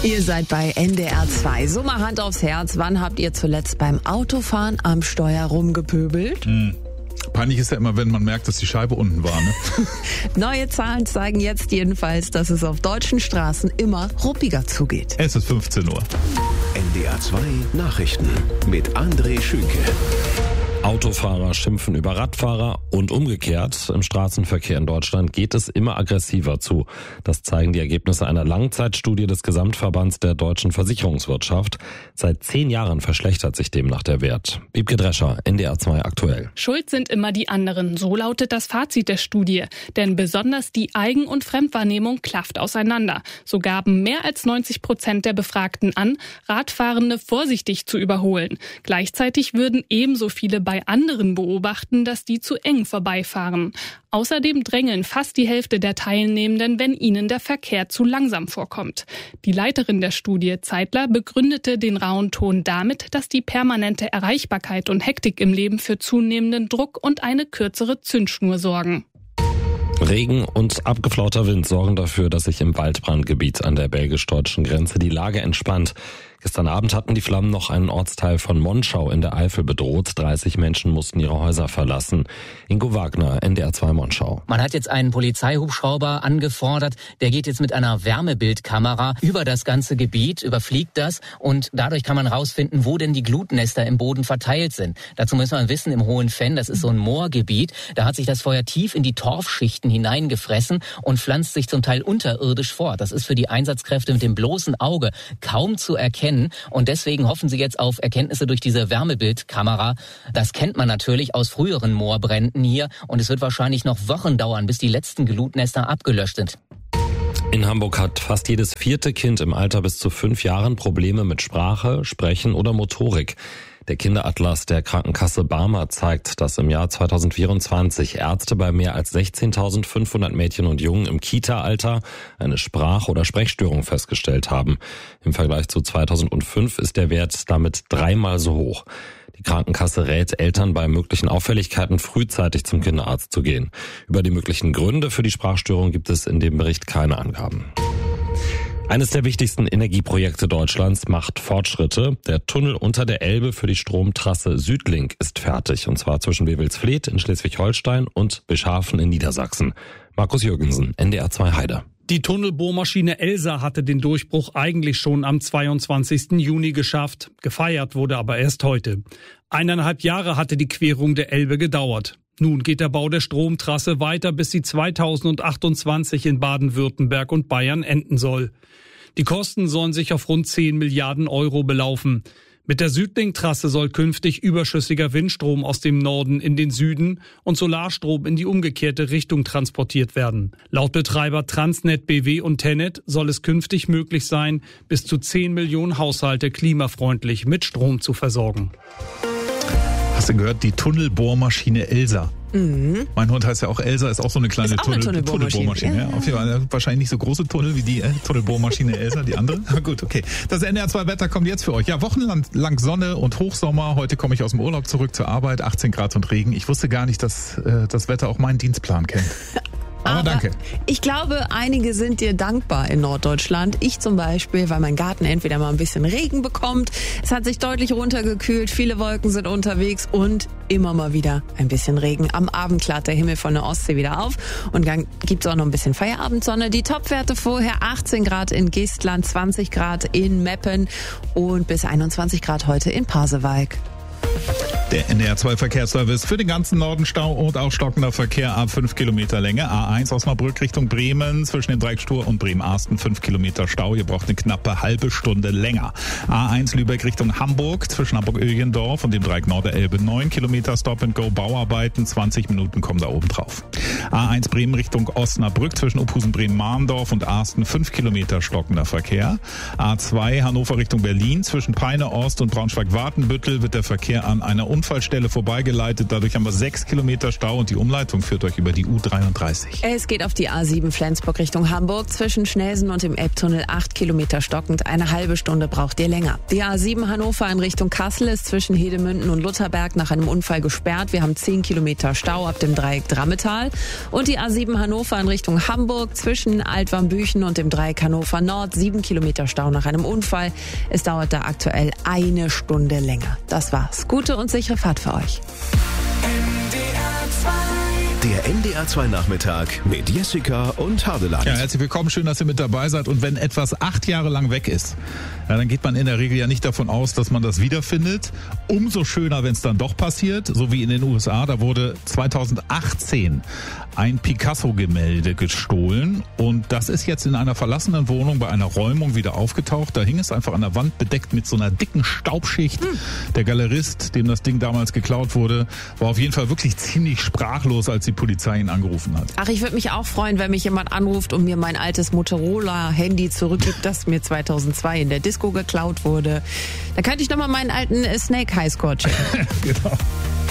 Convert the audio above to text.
Ihr seid bei NDR 2. So mal Hand aufs Herz. Wann habt ihr zuletzt beim Autofahren am Steuer rumgepöbelt? Peinlich ist ja immer, wenn man merkt, dass die Scheibe unten war, ne? Neue Zahlen zeigen jetzt jedenfalls, dass es auf deutschen Straßen immer ruppiger zugeht. Es ist 15 Uhr. NDR 2 Nachrichten mit André Schünke. Autofahrer schimpfen über Radfahrer und umgekehrt. Im Straßenverkehr in Deutschland geht es immer aggressiver zu. Das zeigen die Ergebnisse einer Langzeitstudie des Gesamtverbands der deutschen Versicherungswirtschaft. Seit 10 Jahren verschlechtert sich demnach der Wert. Wiebke Drescher, NDR 2 aktuell. Schuld sind immer die anderen, so lautet das Fazit der Studie. Denn besonders die Eigen- und Fremdwahrnehmung klafft auseinander. So gaben mehr als 90% der Befragten an, Radfahrende vorsichtig zu überholen. Gleichzeitig würden ebenso viele bei anderen beobachten, dass die zu eng vorbeifahren. Außerdem drängeln fast die Hälfte der Teilnehmenden, wenn ihnen der Verkehr zu langsam vorkommt. Die Leiterin der Studie, Zeitler, begründete den rauen Ton damit, dass die permanente Erreichbarkeit und Hektik im Leben für zunehmenden Druck und eine kürzere Zündschnur sorgen. Regen und abgeflauter Wind sorgen dafür, dass sich im Waldbrandgebiet an der belgisch-deutschen Grenze die Lage entspannt. Gestern Abend hatten die Flammen noch einen Ortsteil von Monschau in der Eifel bedroht. 30 Menschen mussten ihre Häuser verlassen. Ingo Wagner, NDR 2 Monschau. Man hat jetzt einen Polizeihubschrauber angefordert. Der geht jetzt mit einer Wärmebildkamera über das ganze Gebiet, überfliegt das und dadurch kann man rausfinden, wo denn die Glutnester im Boden verteilt sind. Dazu muss man wissen, im Hohen Venn, das ist so ein Moorgebiet, da hat sich das Feuer tief in die Torfschichten hineingefressen und pflanzt sich zum Teil unterirdisch fort. Das ist für die Einsatzkräfte mit dem bloßen Auge kaum zu erkennen. Und deswegen hoffen sie jetzt auf Erkenntnisse durch diese Wärmebildkamera. Das kennt man natürlich aus früheren Moorbränden hier. Und es wird wahrscheinlich noch Wochen dauern, bis die letzten Glutnester abgelöscht sind. In Hamburg hat fast jedes 4. Kind im Alter bis zu 5 Jahren Probleme mit Sprache, Sprechen oder Motorik. Der Kinderatlas der Krankenkasse Barmer zeigt, dass im Jahr 2024 Ärzte bei mehr als 16.500 Mädchen und Jungen im Kita-Alter eine Sprach- oder Sprechstörung festgestellt haben. Im Vergleich zu 2005 ist der Wert damit 3-mal so hoch. Die Krankenkasse rät Eltern bei möglichen Auffälligkeiten frühzeitig zum Kinderarzt zu gehen. Über die möglichen Gründe für die Sprachstörung gibt es in dem Bericht keine Angaben. Eines der wichtigsten Energieprojekte Deutschlands macht Fortschritte. Der Tunnel unter der Elbe für die Stromtrasse Südlink ist fertig, und zwar zwischen Wewelsfleth in Schleswig-Holstein und Bischhafen in Niedersachsen. Markus Jürgensen, NDR 2 Heide. Die Tunnelbohrmaschine Elsa hatte den Durchbruch eigentlich schon am 22. Juni geschafft. Gefeiert wurde aber erst heute. 1,5 Jahre hatte die Querung der Elbe gedauert. Nun geht der Bau der Stromtrasse weiter, bis sie 2028 in Baden-Württemberg und Bayern enden soll. Die Kosten sollen sich auf rund 10 Milliarden Euro belaufen. Mit der Südlink-Trasse soll künftig überschüssiger Windstrom aus dem Norden in den Süden und Solarstrom in die umgekehrte Richtung transportiert werden. Laut Betreiber Transnet BW und Tennet soll es künftig möglich sein, bis zu 10 Millionen Haushalte klimafreundlich mit Strom zu versorgen. Hast du gehört, die Tunnelbohrmaschine Elsa? Mhm. Mein Hund heißt ja auch Elsa, ist auch so eine kleine Ist auch eine Tunnelbohrmaschine. Ja. Auf jeden Fall wahrscheinlich nicht so große Tunnel wie die Tunnelbohrmaschine Elsa, die andere. Aber gut, okay. Das NDR 2 Wetter kommt jetzt für euch. Ja, wochenlang Sonne und Hochsommer. Heute komme ich aus dem Urlaub zurück zur Arbeit. 18 Grad und Regen. Ich wusste gar nicht, dass das Wetter auch meinen Dienstplan kennt. Aber danke. Ich glaube, einige sind dir dankbar in Norddeutschland. Ich zum Beispiel, weil mein Garten entweder mal ein bisschen Regen bekommt. Es hat sich deutlich runtergekühlt, viele Wolken sind unterwegs und immer mal wieder ein bisschen Regen. Am Abend klart der Himmel von der Ostsee wieder auf und dann gibt's auch noch ein bisschen Feierabendsonne. Die Topwerte vorher 18 Grad in Geestland, 20 Grad in Meppen und bis 21 Grad heute in Pasewalk. Der NDR 2 Verkehrsservice für den ganzen Norden Stau und auch stockender Verkehr ab 5 Kilometer Länge. A1 Osnabrück Richtung Bremen zwischen dem Dreieck Stur und Bremen-Arsten 5 Kilometer Stau. Ihr braucht eine knappe halbe Stunde länger. A1 Lübeck Richtung Hamburg zwischen Hamburg-Öhlendorf und dem Dreieck Norderelbe 9 Kilometer Stop-and-Go Bauarbeiten. 20 Minuten kommen da oben drauf. A1 Bremen Richtung Osnabrück zwischen Uphusen Bremen-Mahndorf und Arsten 5 Kilometer stockender Verkehr. A2 Hannover Richtung Berlin zwischen Peine Ost und Braunschweig-Wartenbüttel wird der Verkehr an einer Unfallstelle vorbeigeleitet. Dadurch haben wir 6 Kilometer Stau und die Umleitung führt euch über die U33. Es geht auf die A7 Flensburg Richtung Hamburg. Zwischen Schnelsen und dem Elbtunnel 8 Kilometer stockend. Eine halbe Stunde braucht ihr länger. Die A7 Hannover in Richtung Kassel ist zwischen Hedemünden und Lutherberg nach einem Unfall gesperrt. Wir haben 10 Kilometer Stau ab dem Dreieck Drammetal. Und die A7 Hannover in Richtung Hamburg zwischen Altwarmbüchen und dem Dreieck Hannover Nord. 7 Kilometer Stau nach einem Unfall. Es dauert da aktuell eine Stunde länger. Das war's. Gute und sichere Fahrt für euch. Der NDR 2 Nachmittag mit Jessica und Hardeland. Ja, herzlich willkommen, schön, dass ihr mit dabei seid. Und wenn etwas 8 Jahre lang weg ist, ja, dann geht man in der Regel ja nicht davon aus, dass man das wiederfindet. Umso schöner, wenn es dann doch passiert, so wie in den USA. Da wurde 2018 ein Picasso-Gemälde gestohlen und das ist jetzt in einer verlassenen Wohnung bei einer Räumung wieder aufgetaucht. Da hing es einfach an der Wand bedeckt mit so einer dicken Staubschicht. Der Galerist, dem das Ding damals geklaut wurde, war auf jeden Fall wirklich ziemlich sprachlos, als die Polizei ihn angerufen hat. Ach, ich würde mich auch freuen, wenn mich jemand anruft und mir mein altes Motorola-Handy zurückgibt, das mir 2002 in der Disco geklaut wurde. Da könnte ich nochmal meinen alten Snake Highscore checken. Genau.